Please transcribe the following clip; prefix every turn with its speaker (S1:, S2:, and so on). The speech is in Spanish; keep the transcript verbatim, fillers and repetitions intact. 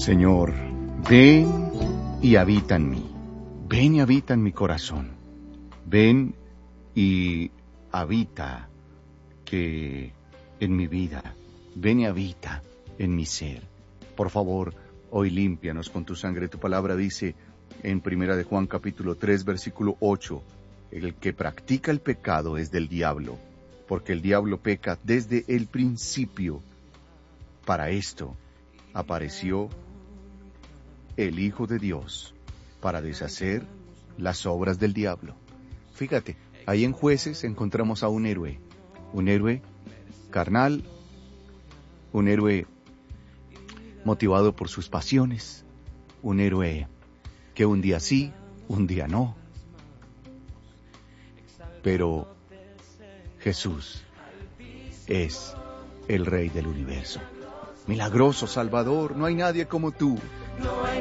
S1: Señor, ven y habita en mí. Ven y habita en mi corazón. Ven y habita que en mi vida. Ven y habita en mi ser. Por favor, hoy límpianos con tu sangre. Tu palabra dice en Primera de Juan capítulo tres versículo ocho, el que practica el pecado es del diablo, porque el diablo peca desde el principio. Para esto apareció el Hijo de Dios, para deshacer las obras del diablo. Fíjate, ahí en Jueces encontramos a un héroe, un héroe carnal, un héroe motivado por sus pasiones, un héroe que un día sí, un día no. Pero Jesús es el Rey del universo. Milagroso Salvador, no hay nadie como tú.